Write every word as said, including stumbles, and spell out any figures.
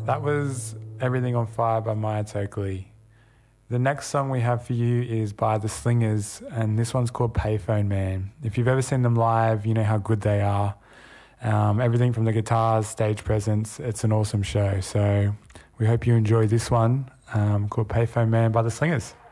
That was Everything on Fire by Maya Tokely. The next song we have for you is by The Slingers, and this one's called Payphone Man. If you've ever seen them live, you know how good they are. Um, everything from the guitars, stage presence, it's an awesome show. So we hope you enjoy this one um, called Payphone Man by The Slingers.